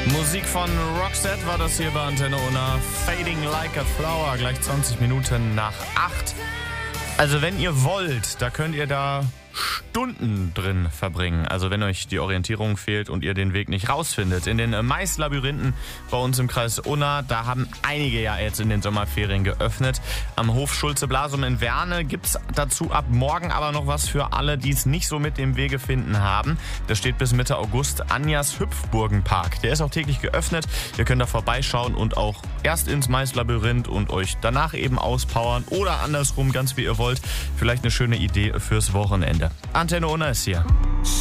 Musik von Roxette war das hier bei Antenne Unna. Fading Like a Flower, gleich 20 Minuten nach 8. Also wenn ihr wollt, da könnt ihr da Stunden drin verbringen. Also wenn euch die Orientierung fehlt und ihr den Weg nicht rausfindet. In den Maislabyrinthen bei uns im Kreis Unna, da haben einige ja jetzt in den Sommerferien geöffnet. Am Hof Schulze-Blasum in Werne gibt's dazu ab morgen aber noch was für alle, die es nicht so mit dem Wegefinden haben. Da steht bis Mitte August Anjas Hüpfburgenpark. Der ist auch täglich geöffnet. Ihr könnt da vorbeischauen und auch erst ins Maislabyrinth und euch danach eben auspowern oder andersrum, ganz wie ihr wollt. Vielleicht eine schöne Idee fürs Wochenende. Antenne Unna ist hier.